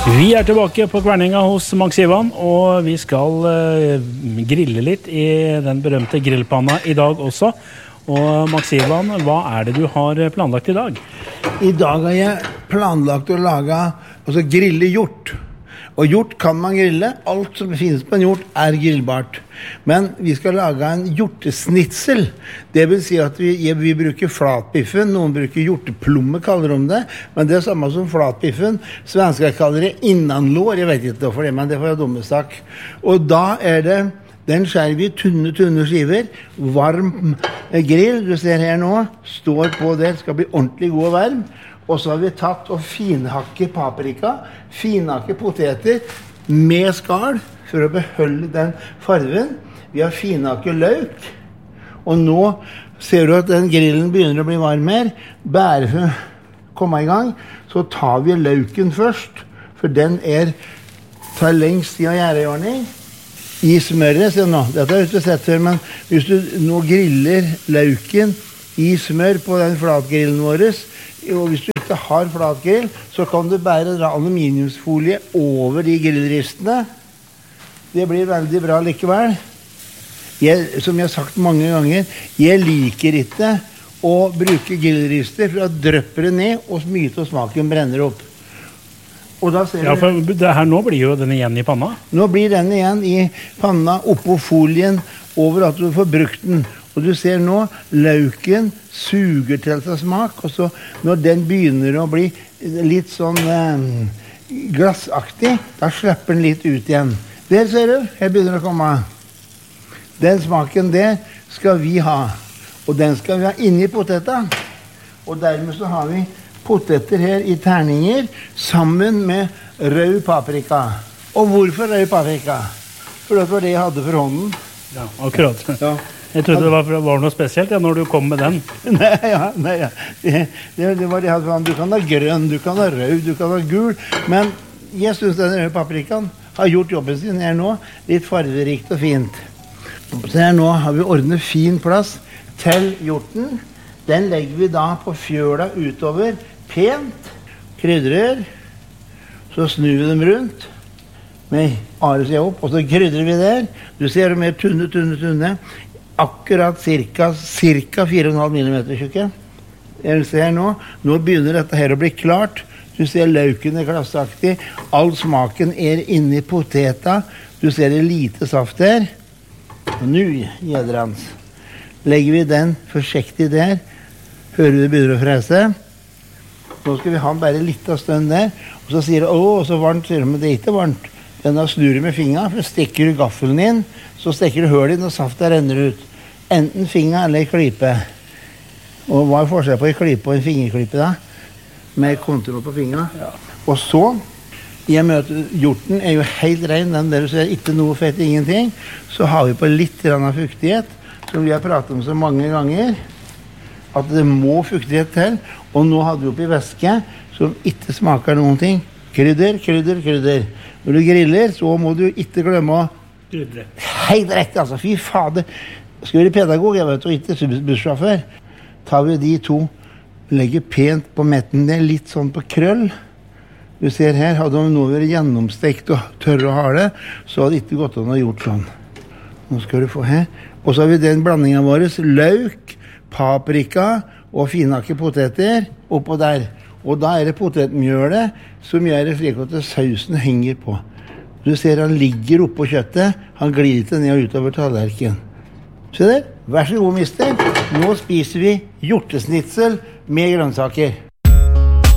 Vi tilbake på Kverninga hos Max Ivan, og vi skal grille litt i den berømte grillpanna i dag også. Og Max Ivan, hva det du har planlagt i dag? I dag har jeg planlagt å grille hjort. Og hjort kan man grille. Alt som finnes på en hjort grillbart. Men vi skal lage en hjortesnitsel. Det vil si at vi bruker flatbiffen. Noen bruker hjorteplomme, kaller de det. Men det samme som flatbiffen. Svensker kaller det innanlår. Jeg vet ikke hvorfor det, men det får jeg dummestak. Og da det den skjærer vi tunne skiver. Varm grill, du ser her nå, står på det, skal bli ordentlig god og varm. Og så har vi tatt og finhakket paprika, finhakket poteter med skall for å beholde den farven. Vi har finhakket løk. Og nå ser du at den grillen begynner å bli varm her. Bare for å komme i gang, så tar vi løken først, for den tar lengst tid å gjøre i ordning. I smøret, se nå, dette har jeg ikke sett før, men hvis du nå griller løken i smør på den flatgrillen vår, og hvis du ikke har flatgrill, så kan du bare dra aluminiumsfolie over de grillristene. Det blir veldig bra likevel. Som jeg har sagt mange ganger, jeg liker ikke å bruke grillrister, for da drøpper det ned, og mye av smaken brenner opp. Og da ser for det her nå blir jo den igjen i panna. Nå blir den igjen i panna, oppå folien, over at du får brukt den. Og du ser nå, løken suger til seg smak, og så når den begynner å bli litt sånn glassaktig, da slipper den litt ut igjen. Der ser du, her begynner det å komme. Den smaken der skal vi ha, og den skal vi ha inni poteta. Og dermed så har vi poteter her i terninger, sammen med rød paprika. Og hvorfor rød paprika? For det var det jeg hadde for hånden. Ja, akkurat. Ja. Jeg trodde det var noe spesielt når du kom med den. Nei. Det var det jeg hadde for hånden. Du kan ha grønn, du kan ha rød, du kan ha gul. Men jeg synes den røde paprikaen har gjort jobben sin her nå litt farverikt og fint. Så her nå har vi ordnet fin plass til hjorten. Den legger vi da på fjøla utover, pent, krydrer, så snur vi dem rundt, med ares jeg opp, og så krydrer vi der. Du ser dem mer tunne, akkurat cirka 4,5 mm tjukke. Jeg ser nå begynner dette her å bli klart. Du ser løken glassaktig, all smaken inne i poteta, du ser det lite saft der. Og nå, gjedrans, legger vi den forsiktig der. Hører du det begynner å frese? Nå skal vi ha den bare litt av stund der. Og så sier du, så varmt, sier du, men det ikke varmt. Men da snur du med fingeren, for stikker du gaffelen inn, så stikker du høl inn, og saften renner ut. Enten finger eller klype. Og hva forskjell på en klype og en fingerklype da? Med kontroll på fingeren. Ja. Og så, i og med at hjorten jo helt ren, den der du ser ikke noe fett, ingenting, så har vi på litt av fuktighet, som vi har pratet om så mange ganger, at det må fuktighet til, og nå hadde vi oppi væske som ikke smaker noen ting. Krydder. Når du griller, så må du ikke glemme å krydre. Helt rett, altså. Fy fader. Skal være pedagog, jeg vet, og ikke bussjåfør. Tar vi de to, legger pent på metten der, litt sånn på krøll. Du ser her, hadde de nå vært gjennomstekt og tørre å ha det, så hadde det ikke gått an å gjort sånn. Nå skal du få her. Og så har vi den blandingen vår, løk, paprika og finhakke poteter oppå der. Og da det potetmjølet som gjør det slik at sausen henger på. Du ser han ligger oppå kjøttet, han glir ikke ned og utover tallerken. Se der, vær så god, mister. Nå spiser vi hjortesnitsel med grønnsaker.